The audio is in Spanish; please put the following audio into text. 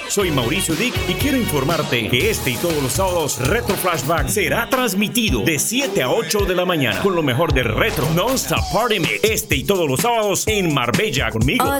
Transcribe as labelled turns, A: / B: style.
A: Soy Mauricio Dick y quiero informarte que este y todos los sábados Retro Flashback será transmitido de 7 a 8 de la mañana con lo mejor de Retro Non-Stop Party Mix. Este y todos los sábados en Marbella conmigo.